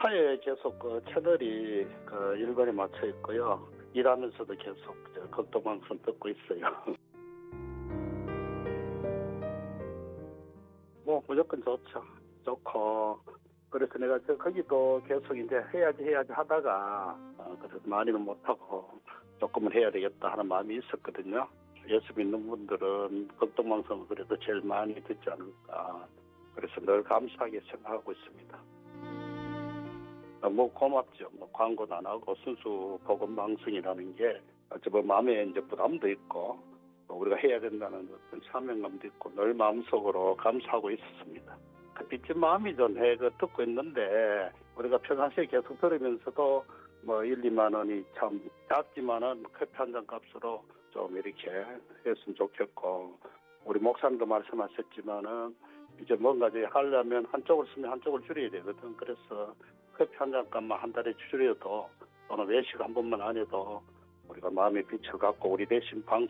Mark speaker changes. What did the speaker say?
Speaker 1: 차에 계속 그 채널이 그 일관에 맞춰 있고요. 일하면서도 계속 극동방송 듣고 있어요. 뭐 무조건 좋죠. 좋고 그래서 내가 거기도 계속 이제 해야지 하다가 그래서 많이는 못하고 조금은 해야 되겠다 하는 마음이 있었거든요. 예수 믿는 분들은 극동방송을 그래도 제일 많이 듣지 않을까. 그래서 늘 감사하게 생각하고 있습니다. 너무 고맙죠. 뭐 광고도 안 하고 순수 복음 방송이라는 게 뭐 마음에 이제 부담도 있고 또 우리가 해야 된다는 어떤 사명감도 있고 늘 마음속으로 감사하고 있었습니다. 그 빚진 마음이 좀 듣고 있는데 우리가 평상시에 계속 들으면서도 뭐 1, 2만 원이 참 작지만은 커피 한 잔 값으로 좀 이렇게 했으면 좋겠고 우리 목사님도 말씀하셨지만은 이제 뭔가 이제 하려면 한쪽을 쓰면 한쪽을 줄여야 되거든. 그래서 커피 한 잔 값만 한 달에 줄여도 또는 외식 한 번만 안 해도 우리가 마음에 빛을 갖고 우리 대신 방송